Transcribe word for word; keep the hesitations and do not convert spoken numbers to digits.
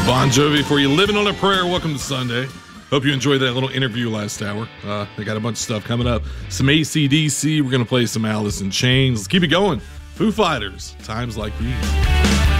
Bon Jovi for you. Living on a Prayer. Welcome to Sunday. Hope you enjoyed that little interview last hour. Uh, they got a bunch of stuff coming up. Some A C D C. We're going to play some Alice in Chains. Let's keep it going. Foo Fighters. Times like these.